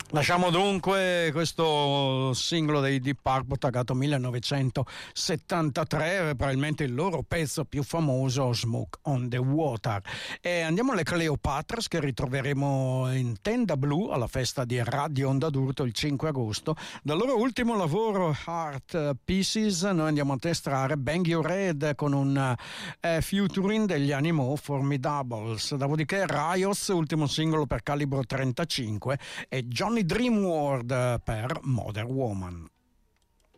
Lasciamo dunque questo singolo dei Deep Purple tagato 1973, probabilmente il loro pezzo più famoso, Smoke on the Water. E andiamo alle Cleopatras, che ritroveremo in Tenda Blu alla festa di Radio Onda d'Urto il 5 agosto. Dal loro ultimo lavoro Heart Pieces noi andiamo a testare Bang Your Head con un featuring degli Animal Formidables. Dopodiché Riots, ultimo singolo per Calibro 35, e Johnny Dreamworld per Modern Woman.